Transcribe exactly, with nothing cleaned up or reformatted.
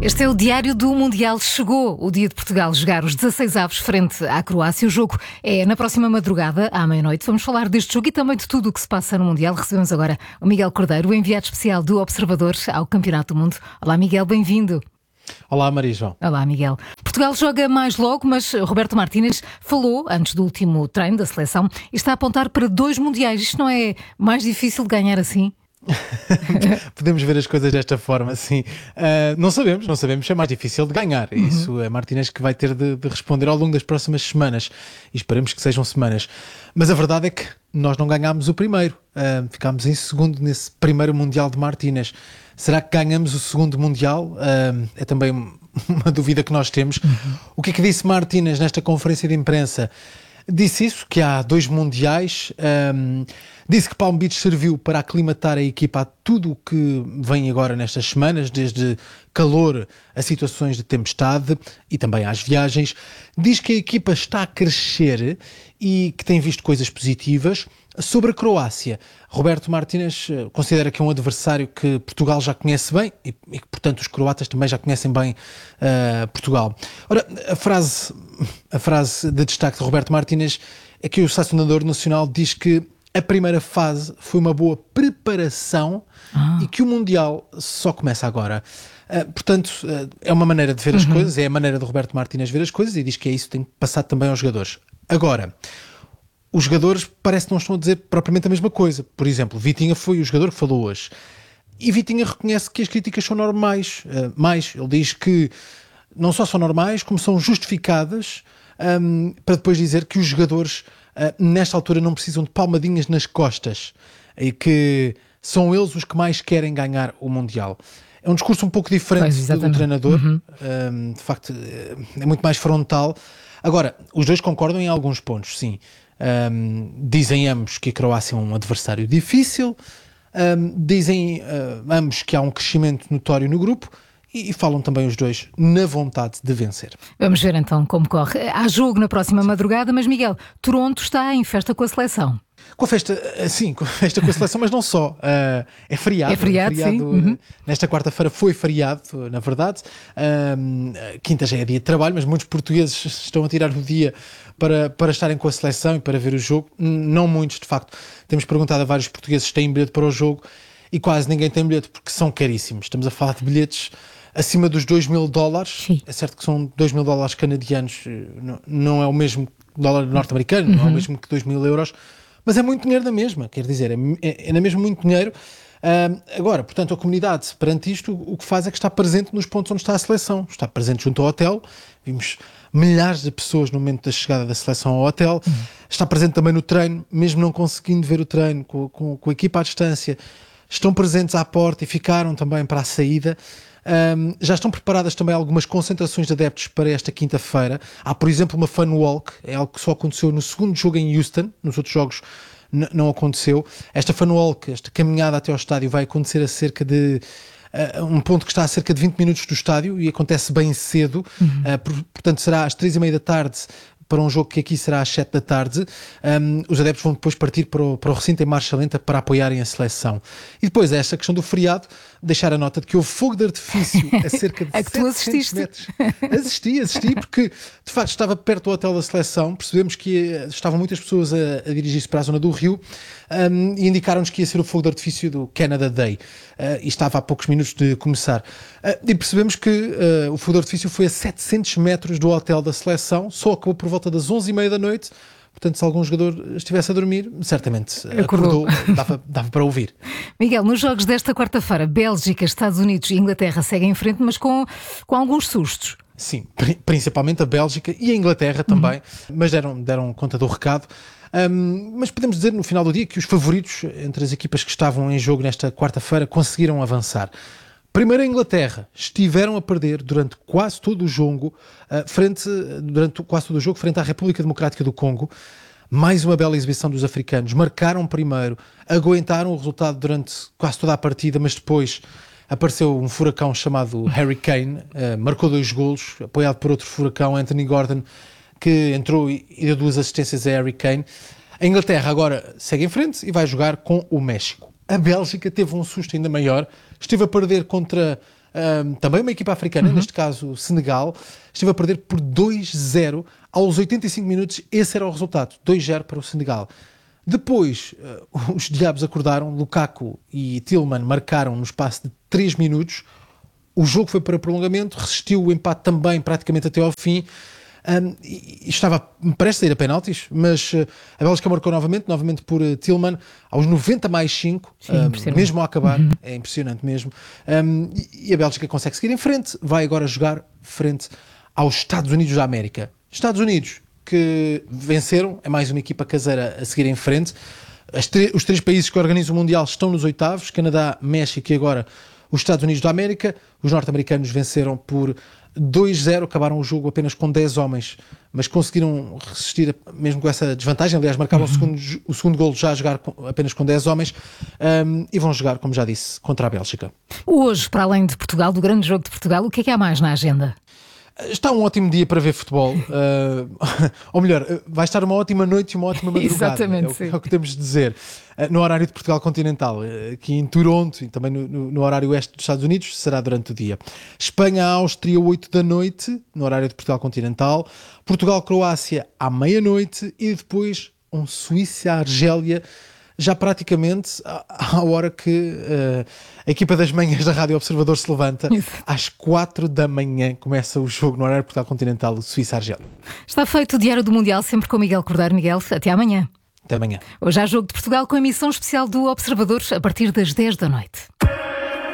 Este é o Diário do Mundial. Chegou o dia de Portugal jogar os dezasseis avos frente à Croácia. O jogo é na próxima madrugada, à meia-noite. Vamos falar deste jogo e também de tudo o que se passa no Mundial. Recebemos agora o Miguel Cordeiro, o enviado especial do Observador ao Campeonato do Mundo. Olá, Miguel, bem-vindo. Olá, Maria João. Olá, Miguel. Portugal joga mais logo, mas Roberto Martínez falou antes do último treino da seleção e está a apontar para dois mundiais. Isto não é mais difícil de ganhar assim? Podemos ver as coisas desta forma, sim. Uh, não sabemos, não sabemos se é mais difícil de ganhar. Uhum. Isso é Martínez que vai ter de, de responder ao longo das próximas semanas e esperemos que sejam semanas. Mas a verdade é que nós não ganhámos o primeiro. Uh, ficámos em segundo nesse primeiro Mundial de Martínez. Será que ganhamos o segundo Mundial? Uh, é também uma dúvida que nós temos. Uhum. O que é que disse Martínez nesta conferência de imprensa? Disse isso, que há dois mundiais, um, disse que Palm Beach serviu para aclimatar a equipa a tudo o que vem agora nestas semanas, desde calor a situações de tempestade e também às viagens. Diz que a equipa está a crescer e que tem visto coisas positivas. Sobre a Croácia, Roberto Martínez considera que é um adversário que Portugal já conhece bem e, e que, portanto, os croatas também já conhecem bem uh, Portugal. Ora, a frase, a frase de destaque de Roberto Martínez é que o selecionador nacional diz que a primeira fase foi uma boa preparação ah. e que o Mundial só começa agora. Uh, portanto, uh, é uma maneira de ver as uhum. coisas, é a maneira de Roberto Martínez ver as coisas e diz que é isso que tem passado também aos jogadores. Agora, os jogadores parece que não estão a dizer propriamente a mesma coisa. Por exemplo, Vitinha foi o jogador que falou hoje. E Vitinha reconhece que as críticas são normais. Uh, mais, ele diz que não só são normais, como são justificadas, um, para depois dizer que os jogadores, uh, nesta altura, não precisam de palmadinhas nas costas e que são eles os que mais querem ganhar o Mundial. É um discurso um pouco diferente do, do treinador. Uhum. Um, de facto, é muito mais frontal. Agora, os dois concordam em alguns pontos, sim. Um, dizem ambos que a Croácia é um adversário difícil, um, dizem uh, ambos que há um crescimento notório no grupo e, e falam também os dois na vontade de vencer. Vamos ver então como corre. Há jogo na próxima madrugada, mas Miguel, Toronto está em festa com a seleção. Com a festa, sim, com a festa com a seleção, mas não só. Uh, é feriado. É feriado, é feriado sim. Uhum. Nesta quarta-feira foi feriado, na verdade. Um, quinta já é dia de trabalho, mas muitos portugueses estão a tirar o dia para, para estarem com a seleção e para ver o jogo. Não muitos, de facto. Temos perguntado a vários portugueses se têm bilhete para o jogo e quase ninguém tem bilhete porque são caríssimos. Estamos a falar de bilhetes acima dos dois mil dólares. Sim. É certo que são dois mil dólares canadianos, não, não é o mesmo dólar norte-americano, uhum. não é o mesmo que dois mil euros. Mas é muito dinheiro na mesma, quer dizer, é, é, é na mesma muito dinheiro. Uh, agora, portanto, a comunidade, perante isto, o que faz é que está presente nos pontos onde está a seleção. Está presente junto ao hotel, vimos milhares de pessoas no momento da chegada da seleção ao hotel. Uhum. Está presente também no treino, mesmo não conseguindo ver o treino, com, com, com a equipa à distância. Estão presentes à porta e ficaram também para a saída. Um, já estão preparadas também algumas concentrações de adeptos para esta quinta-feira. Há, por exemplo, uma fun walk, é algo que só aconteceu no segundo jogo em Houston, nos outros jogos n- não aconteceu. Esta fun walk, esta caminhada até ao estádio vai acontecer a cerca de uh, um ponto que está a cerca de vinte minutos do estádio e acontece bem cedo, uhum. uh, por, portanto será às três e meia da tarde para um jogo que aqui será às sete da tarde. Um, os adeptos vão depois partir para o, para o recinto em marcha lenta para apoiarem a seleção. E depois, esta questão do feriado, deixar a nota de que houve fogo de artifício a cerca de é que tu assististe. metros. Assisti, assisti, porque de facto estava perto do hotel da seleção, percebemos que estavam muitas pessoas a, a dirigir-se para a zona do Rio um, e indicaram-nos que ia ser o fogo de artifício do Canada Day. Uh, e estava a poucos minutos de começar. Uh, e percebemos que uh, o fogo de artifício foi a setecentos metros do hotel da seleção, só acabou por volta das onze e meia da noite. Portanto, se algum jogador estivesse a dormir, certamente acordou, acordou dava, dava para ouvir. Miguel, nos jogos desta quarta-feira, Bélgica, Estados Unidos e Inglaterra seguem em frente, mas com, com alguns sustos. Sim, principalmente a Bélgica e a Inglaterra também, uhum. mas deram, deram conta do recado. Um, mas podemos dizer no final do dia que os favoritos entre as equipas que estavam em jogo nesta quarta-feira conseguiram avançar. Primeiro a Inglaterra, estiveram a perder durante quase todo o jogo, uh, frente, durante quase todo o jogo frente à República Democrática do Congo. Mais uma bela exibição dos africanos, marcaram primeiro, aguentaram o resultado durante quase toda a partida, mas depois apareceu um furacão chamado Harry Kane, uh, marcou dois golos, apoiado por outro furacão, Anthony Gordon, que entrou e deu duas assistências a Harry Kane. A Inglaterra agora segue em frente e vai jogar com o México. A Bélgica teve um susto ainda maior, esteve a perder contra um, também uma equipa africana, uhum. neste caso o Senegal, esteve a perder por dois zero aos oitenta e cinco minutos. Esse era o resultado, dois zero para o Senegal. Depois, uh, os diabos acordaram, Lukaku e Tillman marcaram no espaço de três minutos. O jogo foi para prolongamento, resistiu o empate também praticamente até ao fim. Um, e, e estava prestes a ir a penaltis, mas uh, a Bélgica marcou novamente, novamente por uh, Tillman, aos noventa mais cinco, Sim, um, mesmo ao acabar, uhum. é impressionante mesmo. Um, e, e a Bélgica consegue seguir em frente, vai agora jogar frente aos Estados Unidos da América. Estados Unidos que venceram, é mais uma equipa caseira a seguir em frente. As os três países que organizam o Mundial estão nos oitavos, Canadá, México e agora os Estados Unidos da América. Os norte-americanos venceram por dois zero, acabaram o jogo apenas com dez homens, mas conseguiram resistir mesmo com essa desvantagem. Aliás, marcaram uhum. o, segundo, o segundo golo já a jogar com, apenas com dez homens, um, e vão jogar, como já disse, contra a Bélgica. Hoje, para além de Portugal, do grande jogo de Portugal, o que é que há mais na agenda? Está um ótimo dia para ver futebol, uh, ou melhor, vai estar uma ótima noite e uma ótima madrugada. Exatamente, é, o, sim. é o que temos de dizer. Uh, no horário de Portugal continental, uh, aqui em Toronto e também no, no, no horário oeste dos Estados Unidos, será durante o dia. Espanha-Áustria, oito da noite, no horário de Portugal continental. Portugal-Croácia, à meia-noite. E depois um Suíça-Argélia, já praticamente à hora que uh, a equipa das manhãs da Rádio Observador se levanta. Isso. Às quatro da manhã começa o jogo no horário de Portugal Continental, Suíça-Argélia. Está feito o Diário do Mundial, sempre com Miguel Cordeiro. Miguel, até amanhã. Até amanhã. Hoje há jogo de Portugal com a emissão especial do Observador a partir das dez da noite.